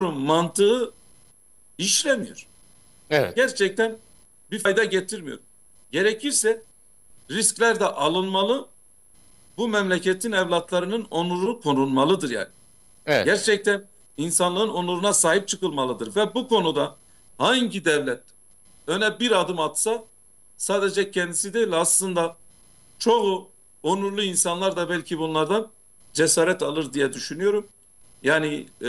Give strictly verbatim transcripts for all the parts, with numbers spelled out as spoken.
mantığı işlemiyor. Evet. Gerçekten bir fayda getirmiyor. Gerekirse riskler de alınmalı. Bu memleketin evlatlarının onuru korunmalıdır yani. Evet. Gerçekten insanlığın onuruna sahip çıkılmalıdır. Ve bu konuda hangi devlet öne bir adım atsa sadece kendisi değil aslında çoğu onurlu insanlar da belki bunlardan cesaret alır diye düşünüyorum. Yani e,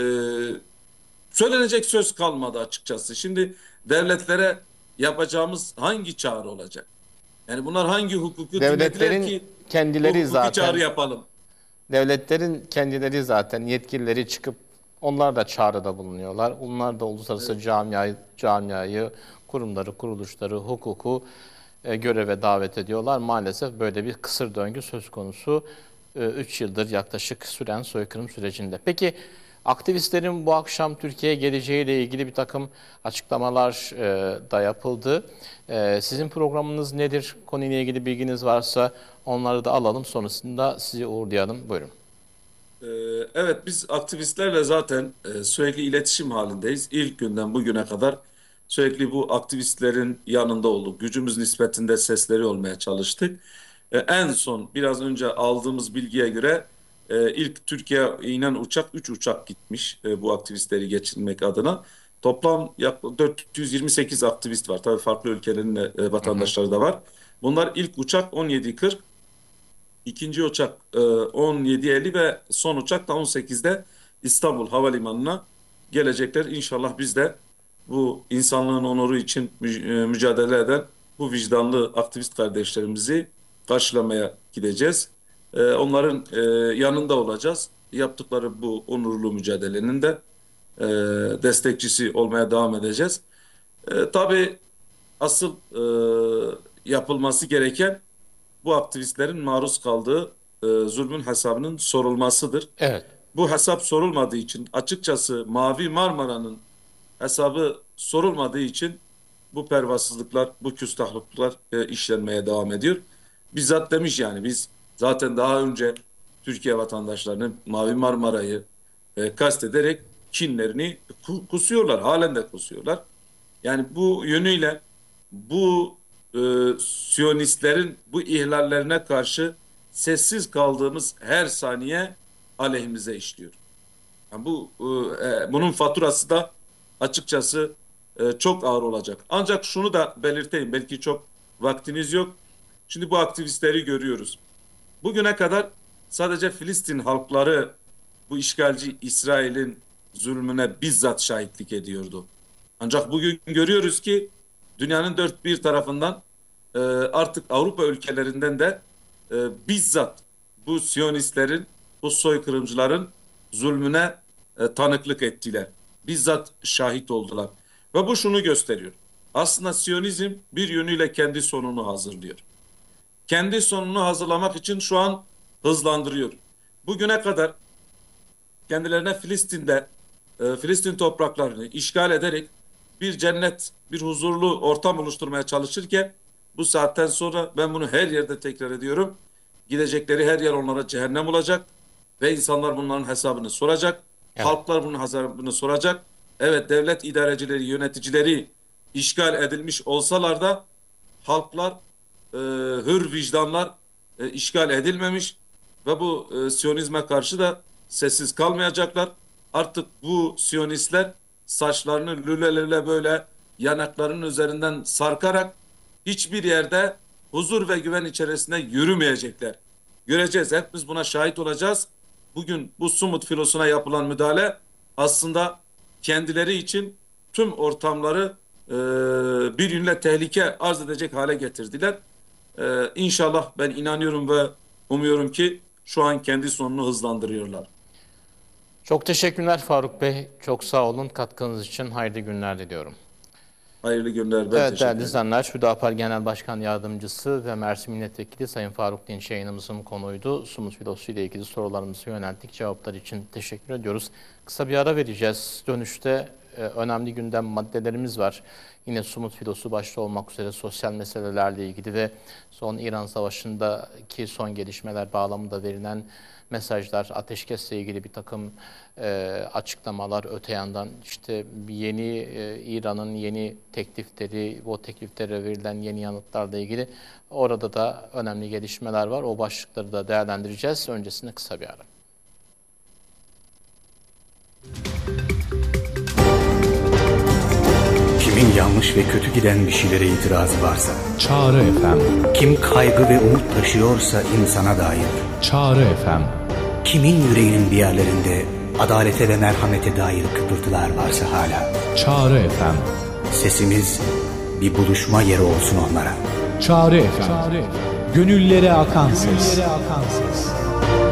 söylenecek söz kalmadı açıkçası. Şimdi devletlere yapacağımız hangi çağrı olacak? Yani bunlar hangi hukuku dinlediler Devletlerin ki bu kendileri hukuki çağrı zaten yapalım? devletlerin kendileri zaten yetkilileri çıkıp onlar da çağrıda bulunuyorlar. Onlar da uluslararası Evet. camiayı, camiayı, kurumları, kuruluşları, hukuku e, göreve davet ediyorlar. Maalesef böyle bir kısır döngü söz konusu. Üç yıldır yaklaşık süren soykırım sürecinde. Peki aktivistlerin bu akşam Türkiye'ye geleceğiyle ilgili bir takım açıklamalar e, da yapıldı. E, sizin programınız nedir? Konuyla ilgili bilginiz varsa onları da alalım. Sonrasında sizi uğurlayalım. Buyurun. Ee, Evet, biz aktivistlerle zaten e, sürekli iletişim halindeyiz. İlk günden bugüne kadar sürekli bu aktivistlerin yanında olduk. Gücümüz nispetinde sesleri olmaya çalıştık. E, En son biraz önce aldığımız bilgiye göre e, ilk Türkiye'ye inen uçak üç uçak gitmiş e, bu aktivistleri geçirmek adına. Toplam yaklaşık dört yüz yirmi sekiz aktivist var. Tabii farklı ülkelerin de, e, Hı hı. vatandaşları da var. Bunlar ilk uçak on yedi kırk. İkinci uçak e, on yedi elli ve son uçak da on sekizde İstanbul Havalimanı'na gelecekler. İnşallah biz de bu insanlığın onuru için mü- e, mücadele eden bu vicdanlı aktivist kardeşlerimizi karşılamaya gideceğiz. E, Onların e, yanında olacağız. Yaptıkları bu onurlu mücadelenin de e, destekçisi olmaya devam edeceğiz. E, tabii asıl e, yapılması gereken bu aktivistlerin maruz kaldığı e, zulmün hesabının sorulmasıdır. Evet. Bu hesap sorulmadığı için açıkçası Mavi Marmara'nın hesabı sorulmadığı için bu pervasızlıklar, bu küstahlıklar e, işlenmeye devam ediyor. Bizzat demiş yani biz zaten daha önce Türkiye vatandaşlarının Mavi Marmara'yı e, kastederek kinlerini ku- kusuyorlar. Halen de kusuyorlar. Yani bu yönüyle bu e, Siyonistlerin bu ihlallerine karşı sessiz kaldığımız her saniye aleyhimize işliyor. Yani bu e, e, bunun faturası da açıkçası e, çok ağır olacak. Ancak şunu da belirteyim, belki çok vaktiniz yok. Şimdi bu aktivistleri görüyoruz. Bugüne kadar sadece Filistin halkları bu işgalci İsrail'in zulmüne bizzat şahitlik ediyordu. Ancak bugün görüyoruz ki dünyanın dört bir tarafından e, artık Avrupa ülkelerinden de e, bizzat bu Siyonistlerin, bu soykırımcıların zulmüne e, tanıklık ettiler. Bizzat şahit oldular. Ve bu şunu gösteriyor. Aslında Siyonizm bir yönüyle kendi sonunu hazırlıyor. Kendi sonunu hazırlamak için şu an hızlandırıyor. Bugüne kadar kendilerine Filistin'de e, Filistin topraklarını işgal ederek bir cennet, bir huzurlu ortam oluşturmaya çalışırken bu saatten sonra ben bunu her yerde tekrar ediyorum. Gidecekleri her yer onlara cehennem olacak ve insanlar bunların hesabını soracak. Evet. Halklar bunun hesabını soracak. Evet, devlet idarecileri, yöneticileri işgal edilmiş olsalar da halklar, e, hür vicdanlar e, işgal edilmemiş ve bu e, Siyonizme karşı da sessiz kalmayacaklar. Artık bu Siyonistler saçlarını lülelerle böyle yanaklarının üzerinden sarkarak hiçbir yerde huzur ve güven içerisinde yürümeyecekler. Göreceğiz, hepimiz buna şahit olacağız. Bugün bu Sumut filosuna yapılan müdahale aslında kendileri için tüm ortamları e, bir yönle tehlike arz edecek hale getirdiler. E, İnşallah ben inanıyorum ve umuyorum ki şu an kendi sonunu hızlandırıyorlar. Çok teşekkürler Faruk Bey. Çok sağ olun. Katkınız için hayırlı günler diliyorum. Hayırlı günler, ben Evet değerli teşekkür ederim. izleyenler, Hüdapar Genel Başkan Yardımcısı ve Mersin Milletvekili Sayın Faruk Dinç yayınımızın konuydu. Sumut filosu ile ilgili sorularımızı yönelttik. Cevaplar için teşekkür ediyoruz. Kısa bir ara vereceğiz. Dönüşte e, önemli gündem maddelerimiz var. Yine Sumut filosu başta olmak üzere sosyal meselelerle ilgili ve son İran Savaşı'ndaki son gelişmeler bağlamında verilen mesajlar, ateşkesle ilgili bir takım e, açıklamalar, öte yandan işte yeni e, İran'ın yeni teklifleri, o tekliflere verilen yeni yanıtlarla ilgili orada da önemli gelişmeler var. O başlıkları da değerlendireceğiz. Öncesinde kısa bir ara. Kimin yanlış ve kötü giden bir şeylere itirazı varsa, Çağrı F M. kim kaygı ve umut taşıyorsa insana dair, Çağrı F M. kimin yüreğinin bir yerlerinde adalete ve merhamete dair kıpırtılar varsa hala, Çağrı F M. sesimiz bir buluşma yeri olsun onlara. Çağrı F M. Gönüllere akan ses.